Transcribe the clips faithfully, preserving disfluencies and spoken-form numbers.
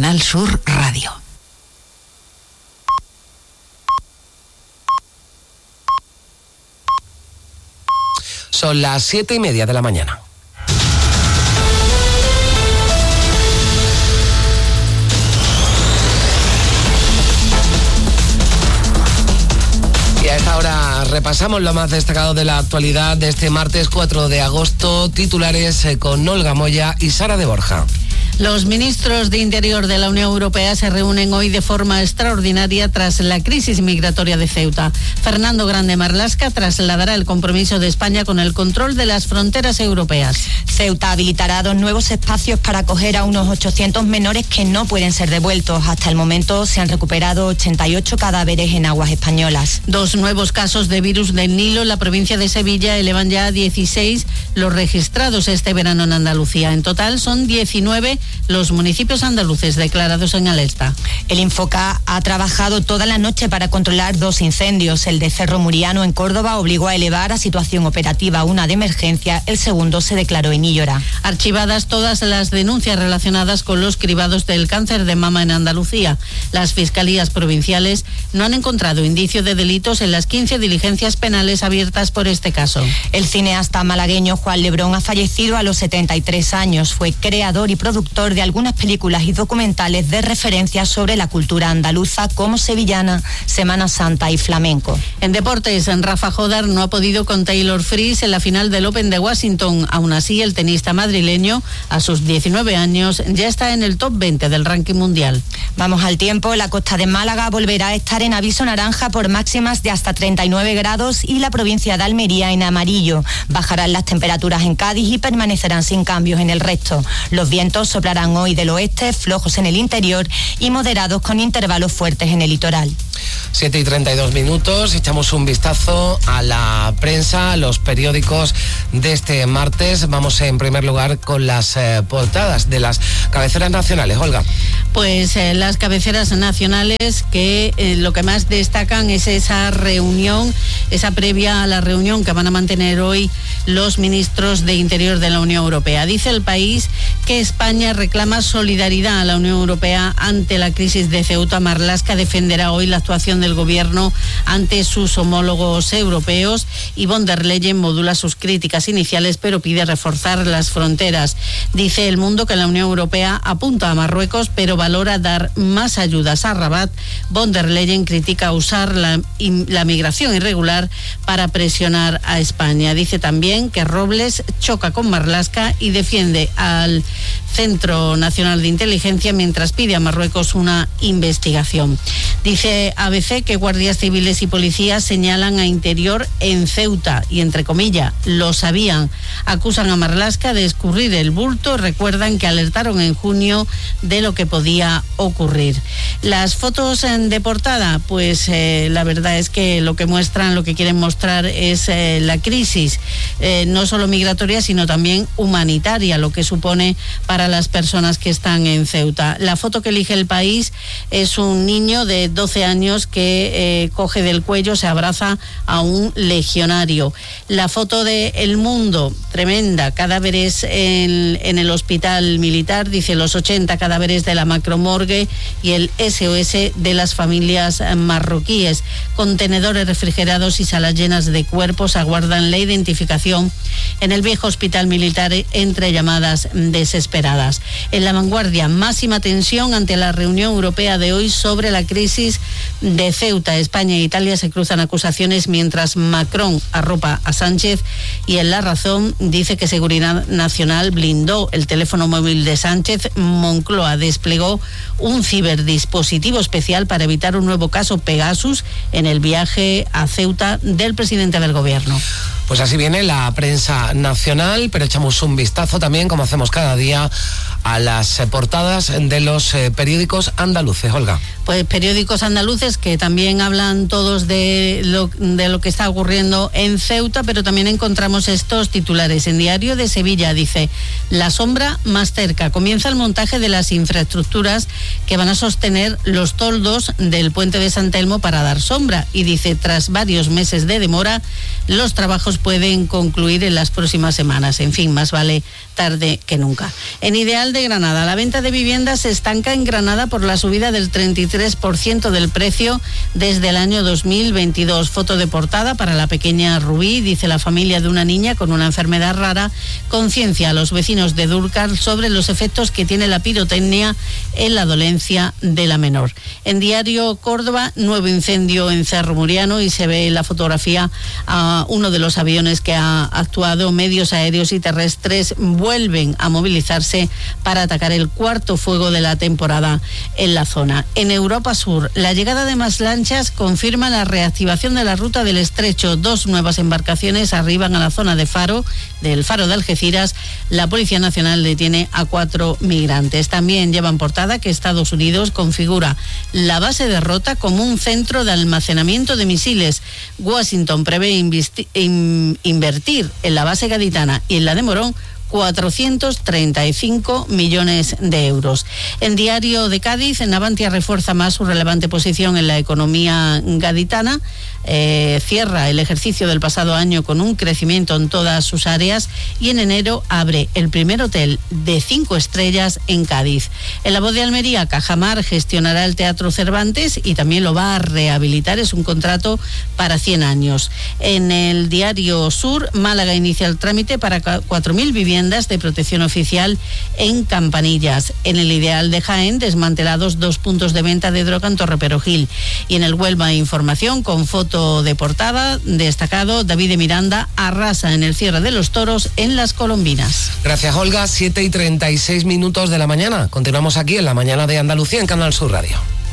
Canal Sur Radio. Son las siete y media de la mañana. Y a esta hora repasamos lo más destacado de la actualidad de este martes cuatro de agosto. Titulares con Olga Moya y Sara de Borja. Los ministros de Interior de la Unión Europea se reúnen hoy de forma extraordinaria tras la crisis migratoria de Ceuta. Fernando Grande Marlaska trasladará el compromiso de España con el control de las fronteras europeas. Ceuta habilitará dos nuevos espacios para acoger a unos ochocientos menores que no pueden ser devueltos. Hasta el momento se han recuperado ochenta y ocho cadáveres en aguas españolas. Dos nuevos casos de virus del Nilo en la provincia de Sevilla elevan ya a dieciséis los registrados este verano en Andalucía. En total son diecinueve los municipios andaluces declarados en alerta. El Infoca ha trabajado toda la noche para controlar dos incendios. El de Cerro Muriano en Córdoba obligó a elevar a situación operativa una de emergencia. El segundo se declaró en Illora. Archivadas todas las denuncias relacionadas con los cribados del cáncer de mama en Andalucía. Las fiscalías provinciales no han encontrado indicio de delitos en las quince diligencias penales abiertas por este caso. El cineasta malagueño Juan Lebrón ha fallecido a los setenta y tres años. Fue creador y productor de algunas películas y documentales de referencia sobre la cultura andaluza como Sevillana, Semana Santa y flamenco. En deportes, Rafa Jodar no ha podido con Taylor Fritz en la final del Open de Washington. Aún así, el tenista madrileño, a sus diecinueve años, ya está en el top veinte del ranking mundial. Vamos al tiempo. La costa de Málaga volverá a estar en aviso naranja por máximas de hasta treinta y nueve grados y la provincia de Almería en amarillo. Bajarán las temperaturas en Cádiz y permanecerán sin cambios en el resto. Los vientos soplarán hoy del oeste, flojos en el interior y moderados con intervalos fuertes en el litoral. siete y treinta y dos minutos, echamos un vistazo a la prensa, a los periódicos de este martes. Vamos en primer lugar con las eh, portadas de las cabeceras nacionales. Olga. Pues eh, las cabeceras nacionales que eh, lo que más destacan es esa reunión, esa previa a la reunión que van a mantener hoy los ministros de Interior de la Unión Europea. Dice El País que España reclama solidaridad a la Unión Europea ante la crisis de Ceuta. Marlaska defenderá hoy la actuación del gobierno ante sus homólogos europeos y von der Leyen modula sus críticas iniciales pero pide reforzar las fronteras. Dice El Mundo que la Unión Europea apunta a Marruecos pero valora dar más ayudas a Rabat. Von der Leyen critica usar la, la migración irregular para presionar a España. Dice también que Robles choca con Marlaska y defiende al Centro Nacional de Inteligencia mientras pide a Marruecos una investigación. Dice A B C que guardias civiles y policías señalan a Interior en Ceuta y, entre comillas, lo sabían. Acusan a Marlaska de escurrir el bulto. Recuerdan que alertaron en junio de lo que podía ocurrir. Las fotos de portada, pues eh, la verdad es que lo que muestran, lo que quieren mostrar es eh, la crisis, eh, no solo migratoria, sino también humanitaria, lo que supone para las personas que están en Ceuta. La foto que elige El País es un niño de doce años que eh, coge del cuello, se abraza a un legionario. La foto de El Mundo, tremenda, cadáveres en, en el hospital militar, dice los ochenta cadáveres de la macromorgue y el S O S de las familias marroquíes. Contenedores refrigerados y salas llenas de cuerpos aguardan la identificación en el viejo hospital militar entre llamadas desesperadas. En La Vanguardia, máxima tensión ante la reunión europea de hoy sobre la crisis de Ceuta. España e Italia se cruzan acusaciones mientras Macron arropa a Sánchez y en La Razón dice que Seguridad Nacional blindó el teléfono móvil de Sánchez. Moncloa desplegó un ciberdispositivo especial para evitar un nuevo caso Pegasus en el viaje a Ceuta del presidente del gobierno. Pues así viene la prensa nacional, pero echamos un vistazo también, como hacemos cada día, a las portadas de los periódicos andaluces. Olga. Pues periódicos andaluces que también hablan todos de lo, de lo que está ocurriendo en Ceuta, pero también encontramos estos titulares. En Diario de Sevilla dice: la sombra más cerca. Comienza el montaje de las infraestructuras que van a sostener los toldos del puente de San Telmo para dar sombra. Y dice: tras varios meses de demora, los trabajos pueden concluir en las próximas semanas. En fin, más vale tarde que nunca. En Ideal de Granada, la venta de viviendas se estanca en Granada por la subida del treinta y tres por ciento del precio desde el año dos mil veintidós. Foto de portada para la pequeña Rubí. Dice: la familia de una niña con una enfermedad rara conciencia a los vecinos de Dúrcal sobre los efectos que tiene la pirotecnia en la dolencia de la menor. En Diario Córdoba, nuevo incendio en Cerro Muriano, y se ve en la fotografía a uno de los aviones que ha actuado. Medios aéreos y terrestres vuelven a movilizarse para atacar el cuarto fuego de la temporada en la zona. En Europa Sur, la llegada de más lanchas confirma la reactivación de la ruta del Estrecho. Dos nuevas embarcaciones arriban a la zona de Faro, del Faro de Algeciras. La Policía Nacional detiene a cuatro migrantes. También llevan portada que Estados Unidos configura la base de Rota como un centro de almacenamiento de misiles. Washington prevé invisti- in- invertir en la base gaditana y en la de Morón cuatrocientos treinta y cinco millones de euros. En Diario de Cádiz, Navantia refuerza más su relevante posición en la economía gaditana. Eh, cierra el ejercicio del pasado año con un crecimiento en todas sus áreas y en enero abre el primer hotel de cinco estrellas en Cádiz. En La Voz de Almería, Cajamar gestionará el Teatro Cervantes y también lo va a rehabilitar. Es un contrato para cien años. En el Diario Sur, Málaga inicia el trámite para cuatro mil viviendas de protección oficial en Campanillas. En el Ideal de Jaén, desmantelados dos puntos de venta de droga en Torreperogil. Y en el Huelva, información con foto de portada, destacado: David de Miranda arrasa en el cierre de los toros en Las Colombinas. Gracias, Olga. siete y treinta y seis minutos de la mañana. Continuamos aquí en la mañana de Andalucía en Canal Sur Radio.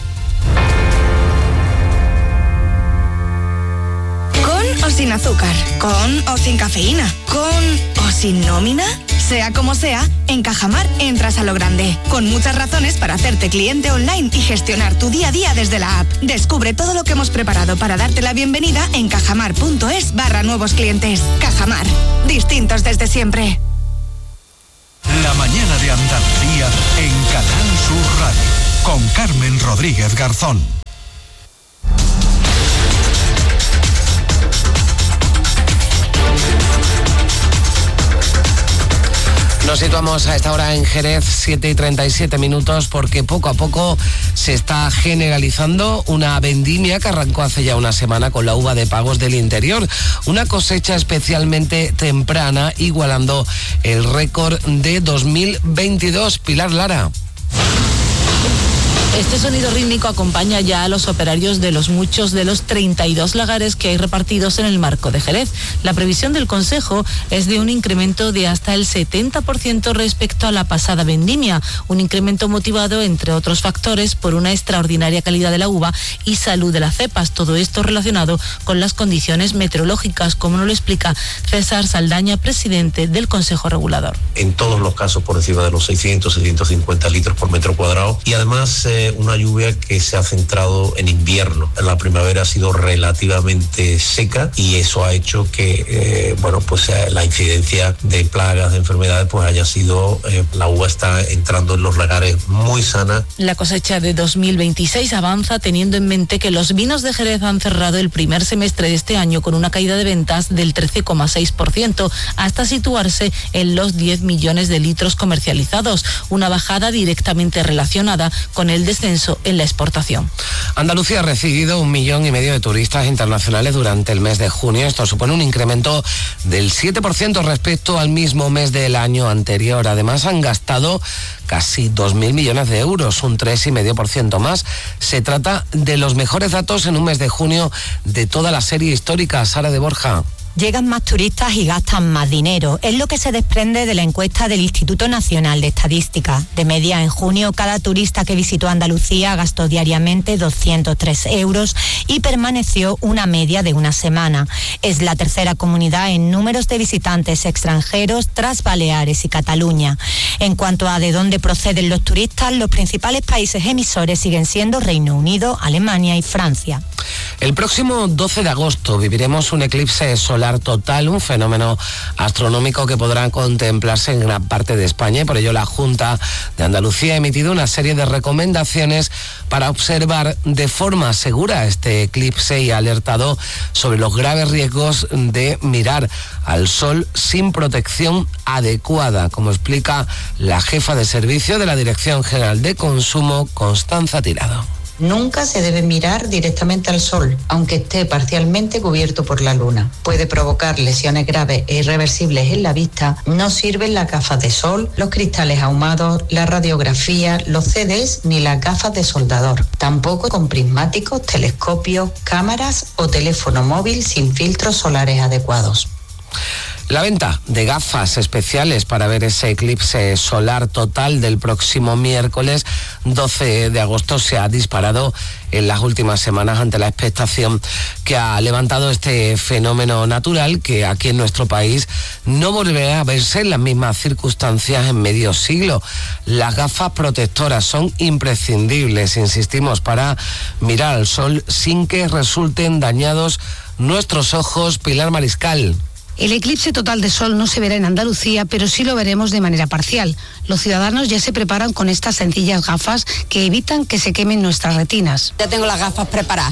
¿Con o sin azúcar? ¿Con o sin cafeína? ¿Con o sin nómina? Sea como sea, en Cajamar entras a lo grande, con muchas razones para hacerte cliente online y gestionar tu día a día desde la app. Descubre todo lo que hemos preparado para darte la bienvenida en cajamar.es barra nuevos clientes. Cajamar, distintos desde siempre. La mañana de Andalucía en Canal Sur Radio, con Carmen Rodríguez Garzón. Nos situamos a esta hora en Jerez, siete y treinta y siete minutos, porque poco a poco se está generalizando una vendimia que arrancó hace ya una semana con la uva de Pagos del Interior. Una cosecha especialmente temprana, igualando el récord de dos mil veintidós. Pilar Lara. Este sonido rítmico acompaña ya a los operarios de los muchos de los treinta y dos lagares que hay repartidos en el marco de Jerez. La previsión del Consejo es de un incremento de hasta el setenta por ciento respecto a la pasada vendimia, un incremento motivado, entre otros factores, por una extraordinaria calidad de la uva y salud de las cepas. Todo esto relacionado con las condiciones meteorológicas, como nos lo explica César Saldaña, presidente del Consejo Regulador. En todos los casos por encima de los seiscientos, seiscientos cincuenta litros por metro cuadrado, y además eh, una lluvia que se ha centrado en invierno. La primavera ha sido relativamente seca y eso ha hecho que eh, bueno, pues eh, la incidencia de plagas, de enfermedades, pues haya sido, eh, la uva está entrando en los lagares muy sana. La cosecha de dos mil veintiséis avanza teniendo en mente que los vinos de Jerez han cerrado el primer semestre de este año con una caída de ventas del trece coma seis por ciento hasta situarse en los diez millones de litros comercializados, una bajada directamente relacionada con el descenso en la exportación. Andalucía ha recibido un millón y medio de turistas internacionales durante el mes de junio. Esto supone un incremento del siete por ciento respecto al mismo mes del año anterior. Además, han gastado casi dos mil millones de euros, un tres coma cinco por ciento más. Se trata de los mejores datos en un mes de junio de toda la serie histórica. Sara de Borja. Llegan más turistas y gastan más dinero. Es lo que se desprende de la encuesta del Instituto Nacional de Estadística. De media, en junio, cada turista que visitó Andalucía gastó diariamente doscientos tres euros y permaneció una media de una semana. Es la tercera comunidad en números de visitantes extranjeros tras Baleares y Cataluña. En cuanto a de dónde proceden los turistas, los principales países emisores siguen siendo Reino Unido, Alemania y Francia. El próximo doce de agosto viviremos un eclipse solar total, un fenómeno astronómico que podrá contemplarse en gran parte de España, y por ello la Junta de Andalucía ha emitido una serie de recomendaciones para observar de forma segura este eclipse y ha alertado sobre los graves riesgos de mirar al sol sin protección adecuada, como explica la jefa de servicio de la Dirección General de Consumo, Constanza Tirado. Nunca se debe mirar directamente al sol, aunque esté parcialmente cubierto por la luna. Puede provocar lesiones graves e irreversibles en la vista. No sirven las gafas de sol, los cristales ahumados, la radiografía, los C Ds ni las gafas de soldador. Tampoco con prismáticos, telescopios, cámaras o teléfono móvil sin filtros solares adecuados. La venta de gafas especiales para ver ese eclipse solar total del próximo miércoles doce de agosto se ha disparado en las últimas semanas ante la expectación que ha levantado este fenómeno natural que aquí en nuestro país no volverá a verse en las mismas circunstancias en medio siglo. Las gafas protectoras son imprescindibles, insistimos, para mirar al sol sin que resulten dañados nuestros ojos. Pilar Mariscal. El eclipse total de sol no se verá en Andalucía, pero sí lo veremos de manera parcial. Los ciudadanos ya se preparan con estas sencillas gafas que evitan que se quemen nuestras retinas. Ya tengo las gafas preparadas.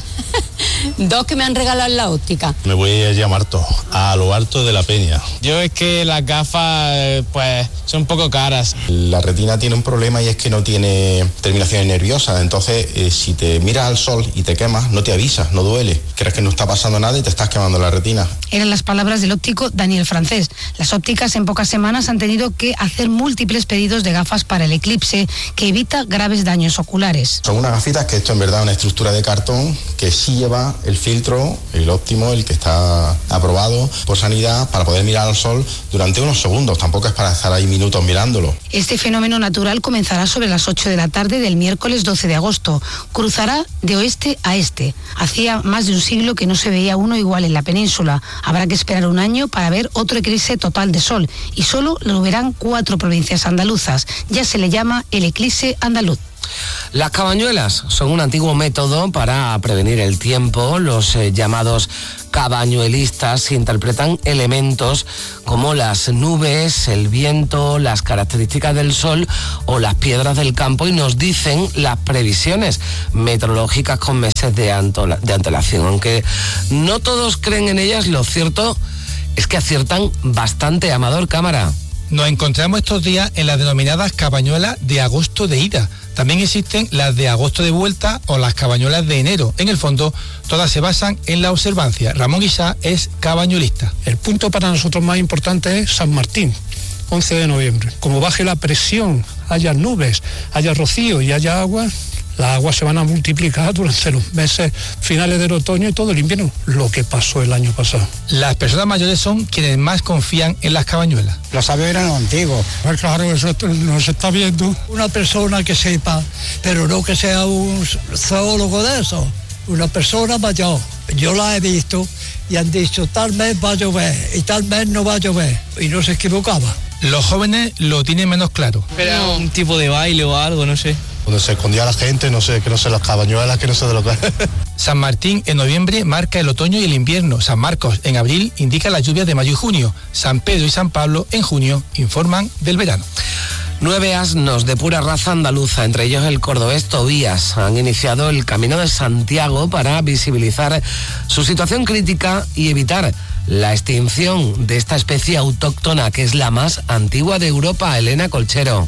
Dos que me han regalado en la óptica. Me voy a llamar todo, a lo alto de la Peña. Yo es que las gafas, pues, son un poco caras. La retina tiene un problema y es que no tiene terminaciones nerviosas. Entonces, eh, si te miras al sol y te quemas, no te avisas, no duele. Crees que no está pasando nada y te estás quemando la retina. Eran las palabras del óptico Daniel Francés. Las ópticas en pocas semanas han tenido que hacer múltiples pedidos de gafas para el eclipse que evita graves daños oculares. Son unas gafitas que esto en verdad es una estructura de cartón que sí lleva el filtro, el óptimo, el que está aprobado por sanidad para poder mirar al sol durante unos segundos. Tampoco es para estar ahí minutos mirándolo. Este fenómeno natural comenzará sobre las ocho de la tarde del miércoles doce de agosto. Cruzará de oeste a este. Hacía más de un siglo que no se veía uno igual en la península. Habrá que esperar un año para ver otro eclipse total de sol y solo lo verán cuatro provincias andaluzas. Ya se le llama el eclipse andaluz. Las cabañuelas son un antiguo método para prevenir el tiempo. Los eh, llamados cabañuelistas interpretan elementos como las nubes, el viento, las características del sol o las piedras del campo y nos dicen las previsiones meteorológicas con meses de, antola, de antelación. Aunque no todos creen en ellas, lo cierto es que aciertan bastante. Amador Cámara. Nos encontramos estos días en las denominadas cabañuelas de agosto de ida. También existen las de agosto de vuelta o las cabañuelas de enero. En el fondo, todas se basan en la observancia. Ramón Guisá es cabañulista. El punto para nosotros más importante es San Martín, once de noviembre. Como baje la presión, haya nubes, haya rocío y haya agua, las aguas se van a multiplicar durante los meses finales del otoño y todo el invierno, lo que pasó el año pasado. Las personas mayores son quienes más confían en las cabañuelas. Los sabios eran los antiguos. Pues claro, eso nos está viendo. Una persona que sepa, pero no que sea un zoólogo de eso. Una persona mayor. Yo la he visto y han dicho tal mes va a llover y tal mes no va a llover. Y no se equivocaba. Los jóvenes lo tienen menos claro. Era un tipo de baile o algo, no sé. Donde se escondía la gente, no sé, que no sé, las cabañuelas, que no sé de lo que es. San Martín en noviembre marca el otoño y el invierno. San Marcos en abril indica las lluvias de mayo y junio. San Pedro y San Pablo en junio informan del verano. Nueve asnos de pura raza andaluza, entre ellos el cordobés Tobías, han iniciado el Camino de Santiago para visibilizar su situación crítica y evitar la extinción de esta especie autóctona que es la más antigua de Europa. Elena Colchero.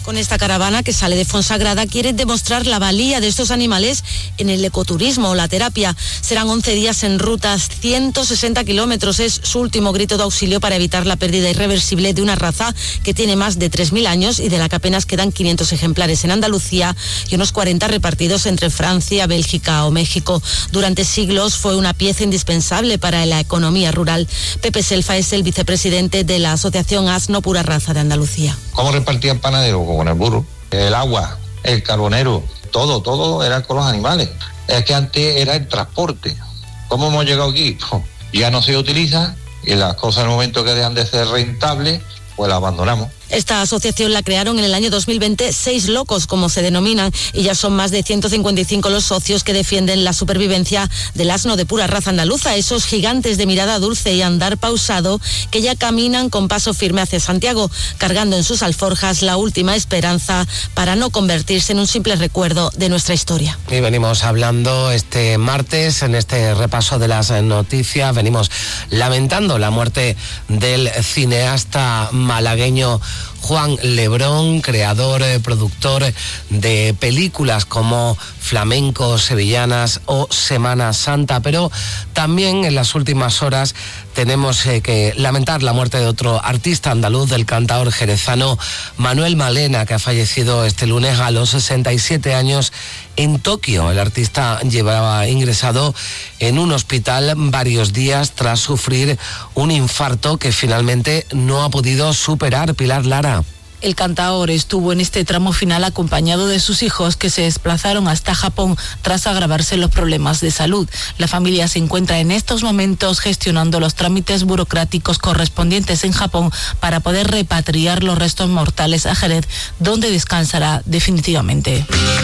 Con esta caravana que sale de Fonsagrada quiere demostrar la valía de estos animales en el ecoturismo o la terapia. Serán once días en rutas, ciento sesenta kilómetros. Es su último grito de auxilio para evitar la pérdida irreversible de una raza que tiene más de tres mil años y de la que apenas quedan quinientos ejemplares en Andalucía y unos cuarenta repartidos entre Francia, Bélgica o México. Durante siglos fue una pieza indispensable para la economía rural. Pepe Selfa es el vicepresidente de la Asociación Asno Pura Raza de Andalucía. ¿Cómo repartía el panadero? Con el burro, el agua, el carbonero, todo, todo era con los animales. Es que antes era el transporte. ¿Cómo hemos llegado aquí? Pues ya no se utiliza y las cosas en el momento que dejan de ser rentables, pues las abandonamos. Esta asociación la crearon en el año dos mil veinte seis locos, como se denominan, y ya son más de ciento cincuenta y cinco los socios que defienden la supervivencia del asno de pura raza andaluza, esos gigantes de mirada dulce y andar pausado que ya caminan con paso firme hacia Santiago, cargando en sus alforjas la última esperanza para no convertirse en un simple recuerdo de nuestra historia. Y venimos hablando este martes, en este repaso de las noticias, venimos lamentando la muerte del cineasta malagueño Juan Lebrón, creador, eh, productor de películas como Flamenco, Sevillanas o Semana Santa, pero también en las últimas horas tenemos eh, que lamentar la muerte de otro artista andaluz, del cantador jerezano Manuel Malena, que ha fallecido este lunes a los sesenta y siete años en Tokio. El artista llevaba ingresado en un hospital varios días tras sufrir un infarto que finalmente no ha podido superar. Pilar Lara. El cantador estuvo en este tramo final acompañado de sus hijos, que se desplazaron hasta Japón tras agravarse los problemas de salud. La familia se encuentra en estos momentos gestionando los trámites burocráticos correspondientes en Japón para poder repatriar los restos mortales a Jerez, donde descansará definitivamente.